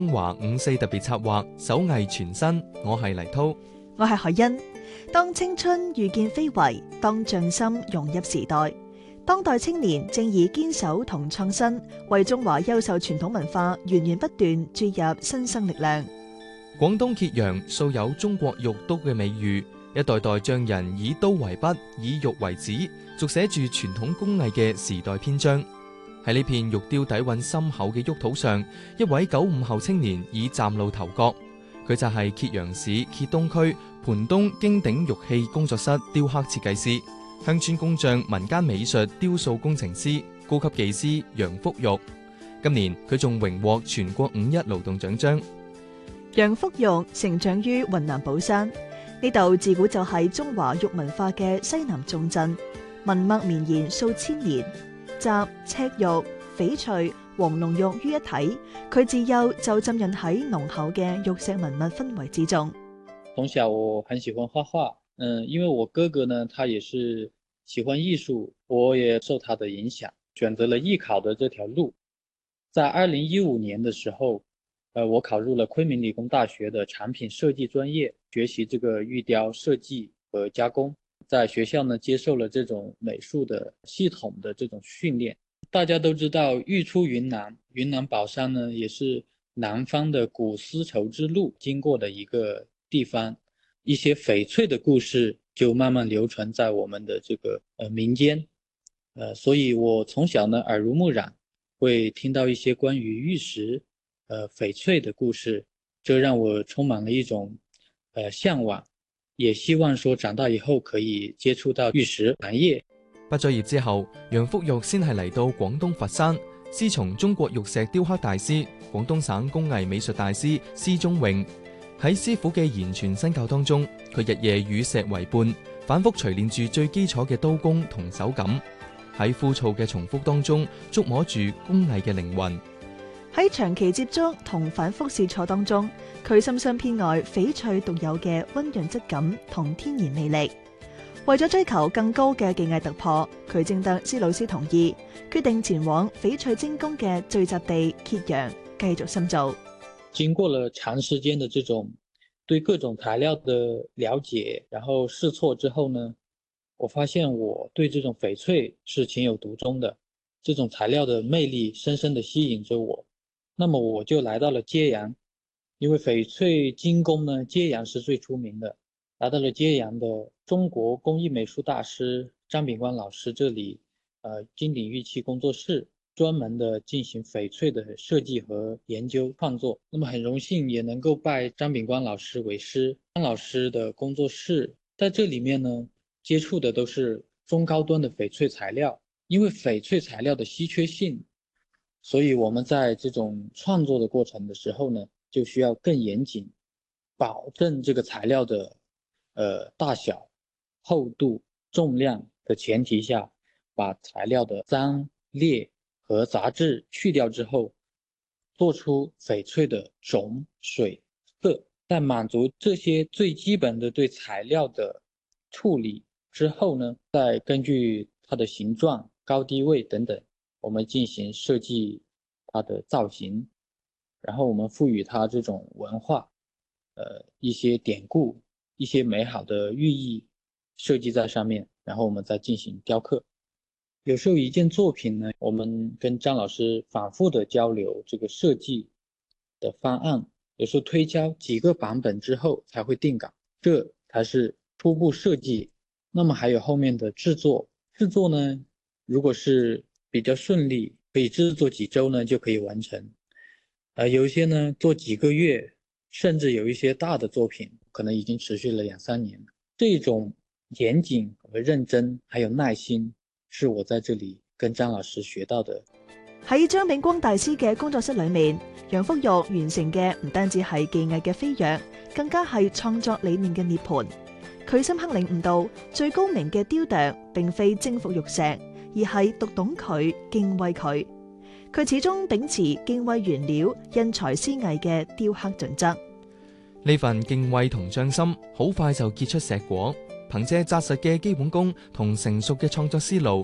中華5·4特別策劃手藝全新，我係黎濤， 我係海欣。當青春遇見非遺，當匠心融入時代，當代青年正以堅守同創新，為中華優秀傳統文化源源不斷注入新生力量。 廣東揭陽素有中國玉都嘅美譽，一代代匠人以刀為筆，以玉為紙，續寫住傳統工藝嘅時代篇章。喺呢片玉雕底蘊深厚嘅沃土上，一位95後青年已嶄露頭角。佢就係揭陽市揭東區盤東京鼎玉器工作室雕刻設計師、鄉村工匠民間美術雕塑工程師、高級技師楊福玉。今年佢仲榮獲全國5·1勞動獎章。 楊福玉成長於雲南保山，呢度自古就係中華玉文化嘅西南重鎮，文脈綿延數千年。集赤玉、翡翠、黃龍玉於一體，佢自幼就浸潤喺濃厚嘅玉石文物氛圍之中。 從小我很喜歡畫畫，因為我哥哥呢，他也是喜歡藝術，我也受他的影響，選擇了藝考的這條路。在2015年的時候，我考入了昆明理工大學的產品設計專業，學習這個玉雕設計和加工。在學校呢，接受了這種美術的系統的這種訓練。大家都知道玉出雲南，雲南保山呢也是南方的古絲綢之路經過的一個地方，一些翡翠的故事就慢慢流傳在我們的這個民間。所以我從小呢耳濡目染，會聽到一些關於玉石翡翠的故事，這讓我充滿了一種向往。也希望說長大以後可以接觸到玉石行業。 畢咗業之後，楊福玉先係嚟到廣東佛山，師從中國玉石雕刻大師、廣東省工藝美術大師施宗永。喺師傅嘅言傳身教當中，佢日夜與石為伴，反覆錘煉住最基礎嘅刀工同手感。喺枯燥嘅重複當中，觸摸住工藝嘅靈魂。 喺長期接觸同反覆試錯當中，佢深深偏愛翡翠獨有嘅溫潤質感同天然魅力。為咗追求更高嘅技藝突破，佢徵得施老師同意，決定前往翡翠精工嘅聚集地揭陽繼續深造。 經過了長時間的這種對各種材料的了解，然後試錯之後呢，我發現我對這種翡翠是情有獨鍾的，這種材料的魅力深深地吸引着我。那麼我就來到了揭陽，因為翡翠精工呢，揭陽是最出名的。來到了揭陽的中國工藝美術大師張炳光老師這裡，金鼎玉器工作室，專門的進行翡翠的設計和研究創作。那麼很榮幸也能夠拜張炳光老師為師。張老師的工作室在這裡面呢，接觸的都是中高端的翡翠材料，因為翡翠材料的稀缺性，所以我們在這種創作的過程的時候呢，就需要更嚴謹，保證這個材料的大小、厚度、重量的前提下，把材料的髒裂和雜質去掉之後，做出翡翠的種、水、色。在滿足這些最基本的對材料的處理之後呢，再根據它的形狀、高低位等等，我們進行設計它的造型，然後我們賦予它這種文化，一些典故、一些美好的寓意設計在上面，然後我們再進行雕刻。有時候一件作品呢，我們跟張老師反覆的交流這個設計的方案，有時候推敲幾個版本之後才會定稿，這才是初步設計。那麼還有後面的製作，製作呢，如果是比較順利，可以製作幾週呢就可以完成。有一些呢做幾個月，甚至有一些大的作品可能已經持續了2-3年。這種嚴謹和認真還有耐心，是我在這裡跟張老師學到的。 喺張炳光大師嘅工作室裏面，楊福玉完成嘅唔單止係技藝嘅飛躍，更加係創作理念嘅涅槃。佢深刻領悟到最高明嘅雕琢並非征服玉石，而係讀懂佢、敬畏佢。佢始終秉持敬畏原料、因材施藝嘅雕刻準則。 呢份敬畏同匠心，好快就結出碩果。憑借紮實嘅基本功同成熟嘅創作思路，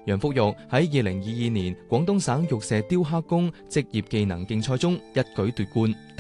楊福玉喺2022年廣東省玉石雕刻工職業技能競賽中一舉奪冠。